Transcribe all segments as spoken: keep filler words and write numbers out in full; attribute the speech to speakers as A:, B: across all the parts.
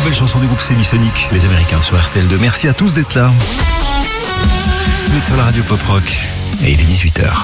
A: nouvelle chanson du groupe Semisonic, les Américains sur R T L deux. Merci à tous d'être là. Vous êtes sur la radio Pop Rock et il est dix-huit heures.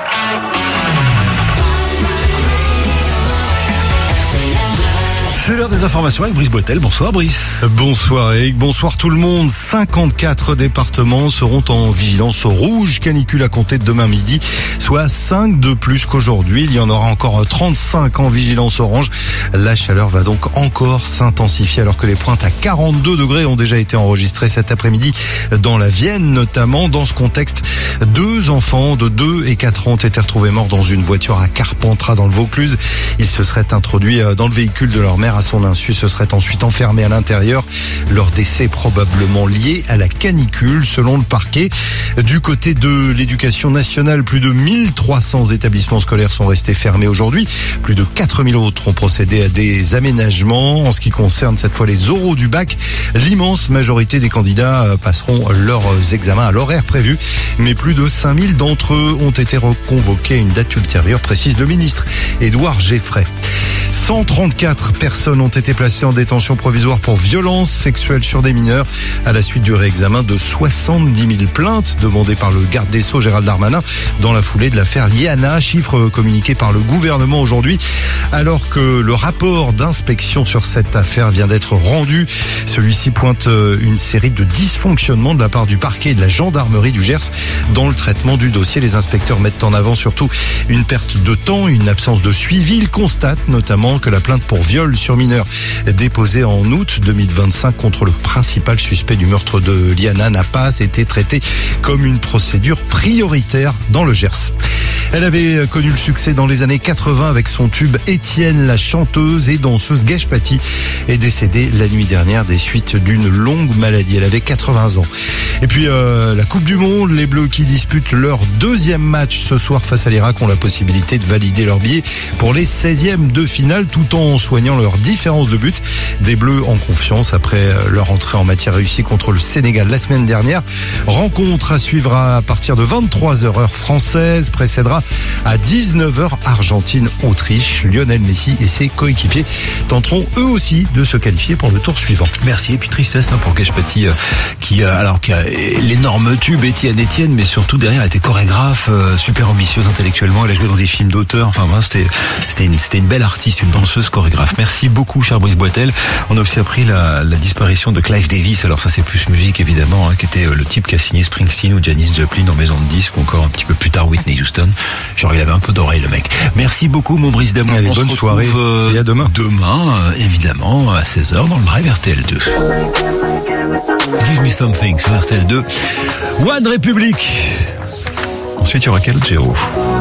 A: C'est l'heure des informations avec Brice Boitel. Bonsoir Brice.
B: Bonsoir Eric, bonsoir tout le monde. cinquante-quatre départements seront en vigilance rouge canicule à compter de demain midi, soit cinq de plus qu'aujourd'hui. Il y en aura encore trente-cinq en vigilance orange. La chaleur va donc encore s'intensifier alors que les pointes à quarante-deux degrés ont déjà été enregistrées cet après-midi dans la Vienne notamment. Dans ce contexte, deux enfants de deux et quatre ans ont été retrouvés morts dans une voiture à Carpentras dans le Vaucluse. Ils se seraient introduits dans le véhicule de leur mère à son insu, se serait ensuite enfermé à l'intérieur. Leur décès est probablement lié à la canicule, selon le parquet. Du côté de l'éducation nationale, plus de mille trois cents établissements scolaires sont restés fermés aujourd'hui. Plus de quatre mille autres ont procédé à des aménagements. En ce qui concerne cette fois les oraux du bac, l'immense majorité des candidats passeront leurs examens à l'horaire prévu. Mais plus de cinq mille d'entre eux ont été reconvoqués à une date ultérieure, précise le ministre Édouard Geffray. cent trente-quatre personnes ont été placées en détention provisoire pour violences sexuelles sur des mineurs à la suite du réexamen de soixante-dix mille plaintes demandées par le garde des Sceaux Gérald Darmanin dans la foulée de l'affaire Liana, chiffre communiqué par le gouvernement aujourd'hui alors que le rapport d'inspection sur cette affaire vient d'être rendu. Celui-ci pointe une série de dysfonctionnements de la part du parquet et de la gendarmerie du Gers dans le traitement du dossier. Les inspecteurs mettent en avant surtout une perte de temps, une absence de suivi. Ils constatent notamment que la plainte pour viol sur mineur déposée en août deux mille vingt-cinq contre le principal suspect du meurtre de Liana n'a pas été traitée comme une procédure prioritaire dans le Gers. Elle avait connu le succès dans les années quatre-vingts avec son tube Étienne. La chanteuse et danseuse Gage Paty est décédée la nuit dernière des suites d'une longue maladie. Elle avait quatre-vingts ans. Et puis euh, la Coupe du Monde, les Bleus qui disputent leur deuxième match ce soir face à l'Irak ont la possibilité de valider leur billet pour les seizièmes de finale tout en soignant leur différence de but. Des Bleus en confiance après leur entrée en matière réussie contre le Sénégal la semaine dernière. Rencontre à suivre à partir de vingt-trois heures heure française, précédera à dix-neuf heures Argentine-Autriche. Lionel Messi et ses coéquipiers tenteront eux aussi de se qualifier pour le tour suivant.
A: Merci. Et puis tristesse hein, pour Gage Paty euh, qui, euh, alors, qui a l'énorme tube Étienne Étienne, mais surtout derrière elle était chorégraphe, euh, super ambitieuse intellectuellement. Elle a joué dans des films d'auteur. Enfin, ben, c'était c'était une c'était une belle artiste, une danseuse chorégraphe. Merci beaucoup, cher Brice Boitel. On a aussi appris la, la disparition de Clive Davis. Alors ça, c'est plus musique évidemment, hein, qui était euh, le type qui a signé Springsteen ou Janis Joplin en maison de disques, ou encore un petit peu plus tard Whitney Houston. Genre il avait un peu d'oreille le mec. Merci beaucoup mon Brice d'amour.
B: Allez, bonne soirée euh, et à demain.
A: Demain, euh, évidemment, à seize heures dans le Drive R T L deux. Give me something sur R T L deux. One Republic. Ensuite il y aura Calogero.